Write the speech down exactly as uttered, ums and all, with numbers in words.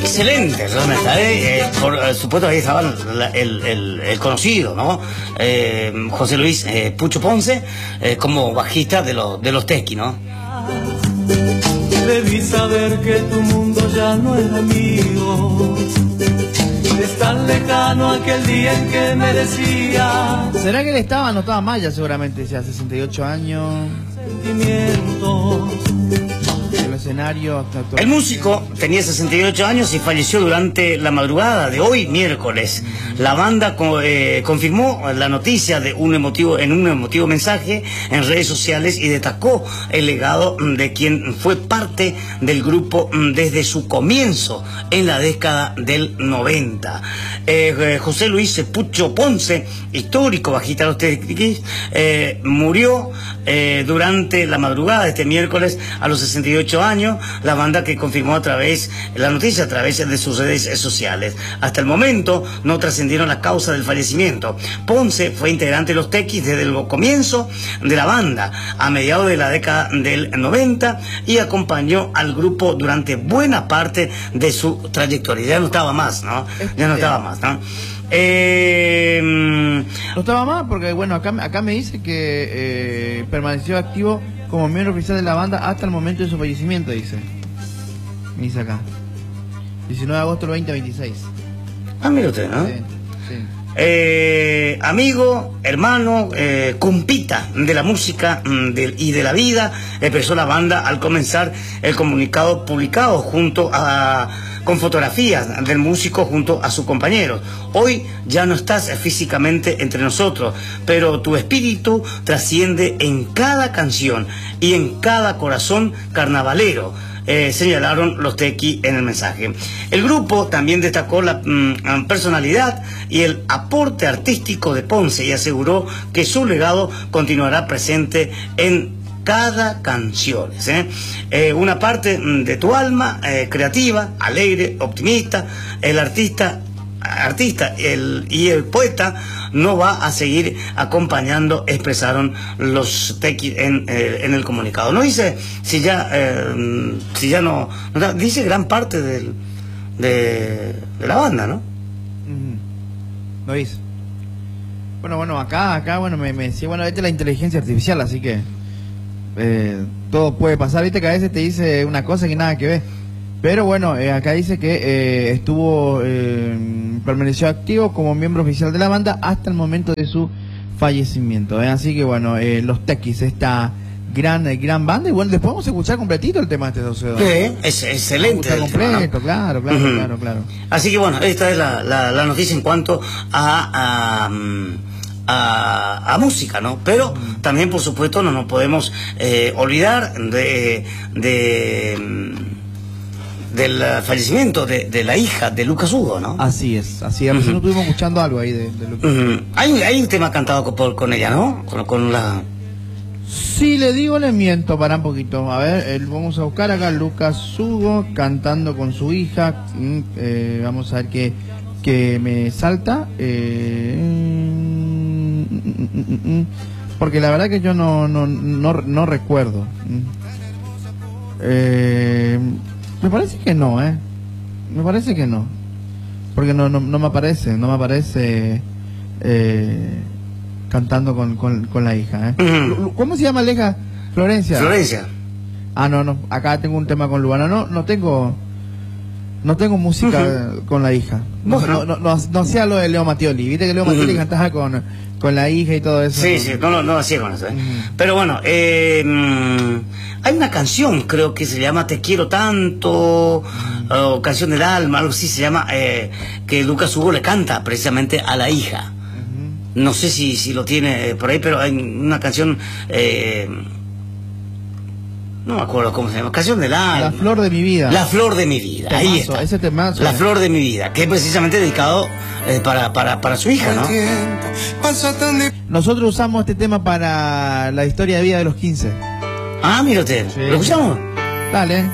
Excelente, realmente. ¿eh? Eh, por eh, supuesto, ahí estaba el, el, el, el conocido, ¿no? Eh, José Luis eh, Pucho Ponce, eh, como bajista de, lo, de los Tequis, ¿no? Debí saber que tu mundo ya no es mío. Es tan lejano aquel día en que merecía. ¿Será que él estaba? No estaba mal ya seguramente, ya sesenta y ocho años. Sentimientos. El escenario. Actual. El músico tenía sesenta y ocho años y falleció durante la madrugada de hoy, miércoles. La banda eh, confirmó la noticia de un emotivo, en un emotivo mensaje en redes sociales y destacó el legado de quien fue parte del grupo desde su comienzo en la década del noventa. Eh, José Luis Pucho Ponce, histórico bajista de los Tequis, eh, murió eh, durante la madrugada de este miércoles a los sesenta y ocho años. La banda que confirmó a través la noticia a través de sus redes sociales. Hasta el momento no trascendieron las causas del fallecimiento. Ponce fue integrante de los Tequis desde el comienzo de la banda, a mediados de la década del noventa, y acompañó al grupo durante buena parte de su trayectoria. Ya no estaba más, ¿no? Ya no estaba más, ¿no? Eh, no estaba más porque, bueno, acá, acá me dice que eh, permaneció activo como miembro oficial de la banda hasta el momento de su fallecimiento, dice. Me dice acá. diecinueve de agosto del veinte veintiséis. Ah, mira usted, ¿no? Sí, sí. Eh, amigo, hermano, eh, compita de la música de, y de la vida, expresó la banda al comenzar el comunicado publicado junto a... con fotografías del músico junto a sus compañeros. Hoy ya no estás físicamente entre nosotros, pero tu espíritu trasciende en cada canción y en cada corazón carnavalero. Eh, señalaron los Tequis en el mensaje. El grupo también destacó la mm, personalidad y el aporte artístico de Ponce y aseguró que su legado continuará presente en cada canción, ¿eh? Eh, una parte de tu alma eh, creativa, alegre, optimista. El artista artista el, y el poeta no va a seguir acompañando, expresaron los Tequis en, eh, en el comunicado. No dice si ya eh, si ya no, no dice gran parte del, de, de la banda, ¿no? No dice. Bueno, bueno, acá, acá, bueno, me, me decía, bueno, esta es la inteligencia artificial, así que Eh, todo puede pasar, viste que a veces te dice una cosa que nada que ver, pero bueno, eh, acá dice que eh, estuvo eh, permaneció activo como miembro oficial de la banda hasta el momento de su fallecimiento, ¿eh? Así que bueno, eh, los Tequis, esta gran eh, gran banda, y bueno, después vamos a escuchar completito el tema de este doce. Sí, es excelente el completo, tema, ¿no? claro, claro, uh-huh. claro, claro. Así que bueno, esta es la, la, la noticia en cuanto a, a A, a música, ¿no? Pero mm. también, por supuesto, no nos podemos eh, olvidar de, de del fallecimiento de, de la hija de Lucas Hugo, ¿no? Así es, así es. Uh-huh. Nosotros estuvimos escuchando algo ahí de, de Lucas. Uh-huh. hay, hay un tema cantado con, con ella, ¿no? Con, con la... Sí, le digo, le miento, para un poquito. A ver, eh, vamos a buscar acá a Lucas Hugo cantando con su hija. Mm, eh, vamos a ver qué, qué me salta. Eh... Porque la verdad que yo no no no, no recuerdo. Eh, me parece que no, eh. Me parece que no. Porque no no, no me aparece, no me aparece eh, cantando con, con, con la hija, eh. Uh-huh. ¿Cómo se llama la hija? Florencia. Florencia. Ah, no, no. Acá tengo un tema con Luana. No, no tengo. No tengo música uh-huh. con la hija. No, no, no, no, no sea lo de Leo Mattioli. Viste que Leo Mattioli uh-huh. cantaba con, con la hija y todo eso. Sí, sí, no, no, no hacía con eso. ¿eh? Uh-huh. Pero bueno, eh, hay una canción, creo que se llama Te quiero tanto, uh-huh. o Canción del alma, algo así se llama, eh, que Lucas Hugo le canta precisamente a la hija. Uh-huh. No sé si, si lo tiene por ahí, pero hay una canción... Eh, no me acuerdo cómo se llama, Canción del alma. La flor de mi vida. La flor de mi vida, temazo, ahí está. Ese temazo, La flor de mi vida, que es precisamente dedicado eh, para, para, para su hija, ¿no? Nosotros usamos este tema para la historia de vida de los quince. Ah, mira usted, sí. ¿Lo escuchamos? Dale.